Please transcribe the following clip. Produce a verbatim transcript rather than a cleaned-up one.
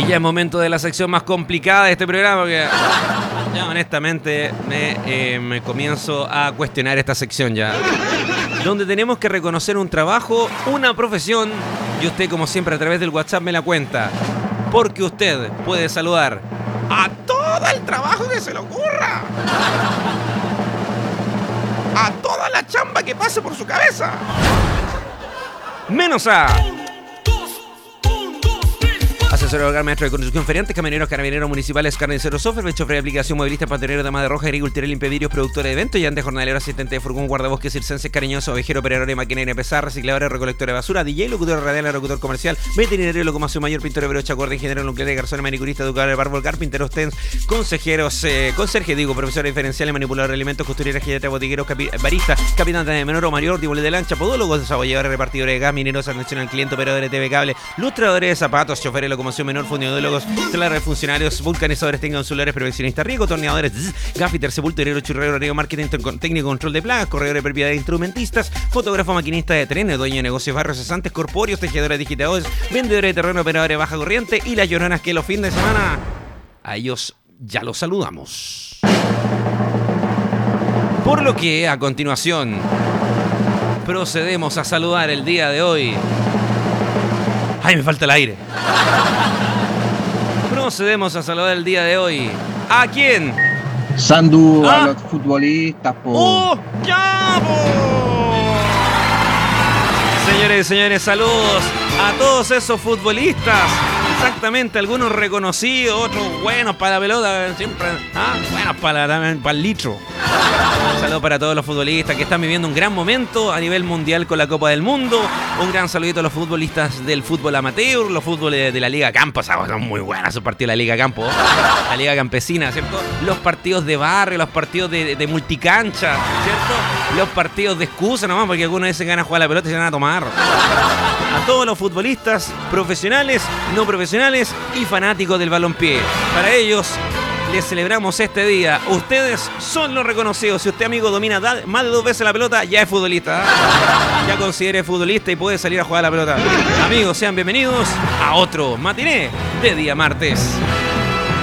Ya es momento de la sección más complicada de este programa, porque ya honestamente me, eh, me comienzo a cuestionar esta sección ya. Donde tenemos que reconocer un trabajo, una profesión, y usted, como siempre, a través del WhatsApp me la cuenta. Porque usted puede saludar a todo el trabajo que se le ocurra. A toda la chamba que pase por su cabeza. Menos a... Asesor hogar, maestro de construcción, feriantes, camioneros, carabineros municipales, carniceros, software, chofer de aplicación, movilista, patonero, dama de roja, agricultura, limpiavidrios, productora de eventos, llante, jornalero, asistente de furgón, guardabosques, circenses, cariñoso, ovejero, operador de maquinaria pesada, reciclador, recolector de basura, D J, locutor radial, locutor comercial, veterinario, locomoción mayor, pintor de brocha, guardia, ingeniero nuclear, garzón, manicurista, educador de bárbol, carpinteros, tens, consejeros, eh, conserje, digo, profesor diferencial, manipulador de alimentos, costurera, gilete, botigueros, capi, barista, capitán de menor o mayor, tibules de lancha, podólogos, desabolladores, repartidores de gas, mineros, atención al cliente, operadores de T V cable, lustradores de zapatos, choferes de locomoción menor, fundidólogos, telares, funcionarios, vulcanizadores, técnicos insulares, prevencionistas, riego, torneadores, gaffiter, sepulturero, churrero, riego, marketing, técnico, control de plagas, corredor de propiedad de instrumentistas, fotógrafo, maquinista de trenes, dueño de negocios, barrios cesantes, corpóreos, tejedores digitadores, vendedores de terreno, operadores de baja corriente y las lloronas que los fines de semana a ellos ya los saludamos. Por lo que a continuación procedemos a saludar el día de hoy. ¡Ay, me falta el aire! Procedemos a saludar el día de hoy. ¿A quién? Sandu, ¿Ah? a los futbolistas, po. ¡Oh, ya, po! Señores y señores, saludos a todos esos futbolistas. Exactamente, algunos reconocidos, otros buenos para la pelota, siempre, ¿ah? buenos para, la, para el litro. Un saludo para todos los futbolistas que están viviendo un gran momento a nivel mundial con la Copa del Mundo. Un gran saludito a los futbolistas del fútbol amateur, los fútboles de la Liga Campo. O sea, son muy buenos esos partidos de la Liga Campo, la Liga Campesina, ¿cierto? Los partidos de barrio, los partidos de, de multicancha, ¿cierto? Los partidos de excusa nomás, porque algunos de esos ganan a jugar a la pelota y se van a tomar. A todos los futbolistas, profesionales, no profesionales y fanáticos del balompié. Para ellos les celebramos este día. Ustedes son los reconocidos. Si usted, amigo, domina más de dos veces la pelota, ya es futbolista, ¿eh? Ya considere futbolista y puede salir a jugar a la pelota. Amigos, sean bienvenidos a otro matiné de día martes.